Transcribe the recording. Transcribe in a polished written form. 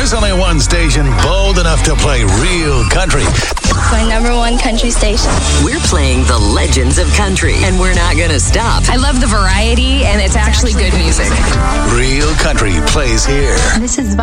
There's only one station bold enough to play real country. My number one country station. We're playing the legends of country, and we're not going to stop. I love the variety, and it's actually good music. Real country plays here. This is